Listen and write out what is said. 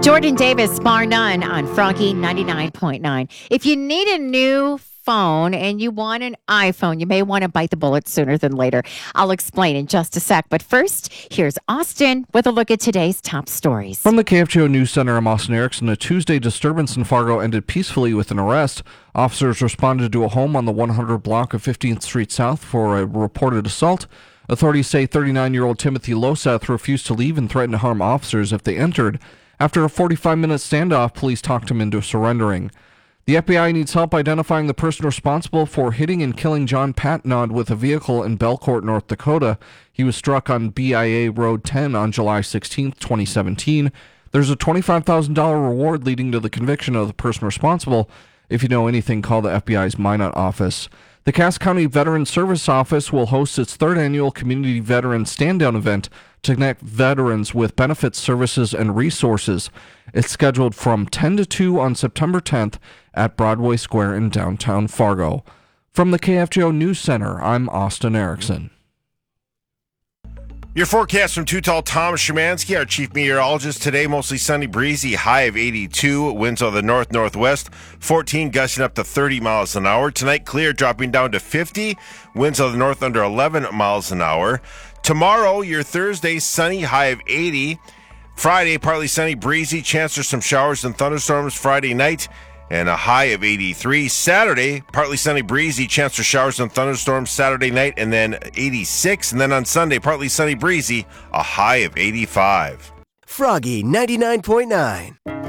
Jordan Davis, bar none, on Froggy 99.9. If you need a new phone and you want an iPhone, you may want to bite the bullet sooner than later. I'll explain in just a sec. But first, here's Austin with a look at today's top stories. From the KFGO News Center, I'm Austin Erickson. A Tuesday disturbance in Fargo ended peacefully with an arrest. Officers responded to a home on the 100 block of 15th Street South for a reported assault. Authorities say 39-year-old Timothy Loseth refused to leave and threatened to harm officers if they entered. After a 45-minute standoff, police talked him into surrendering. The FBI needs help identifying the person responsible for hitting and killing John Patnod with a vehicle in Belcourt, North Dakota. He was struck on BIA Road 10 on July 16, 2017. There's a $25,000 reward leading to the conviction of the person responsible. If you know anything, call the FBI's Minot office. The Cass County Veteran Service Office will host its third annual Community Veteran Stand-Down event to connect veterans with benefits, services, and resources. It's scheduled from 10 to 2 on September 10th at Broadway Square in downtown Fargo. From the KFGO News Center, I'm Austin Erickson. Your forecast from Too Tall Tom Szymanski, our chief meteorologist. Today, mostly sunny, breezy, high of 82. Winds of the north-northwest, 14, gusting up to 30 miles an hour. Tonight, clear, dropping down to 50. Winds of the north under 11 miles an hour. Tomorrow, your Thursday, sunny, high of 80. Friday, partly sunny, breezy, chance for some showers and thunderstorms Friday night, and a high of 83. Saturday, partly sunny, breezy, chance for showers and thunderstorms Saturday night, and then 86. And then on Sunday, partly sunny, breezy, a high of 85. Froggy 99.9.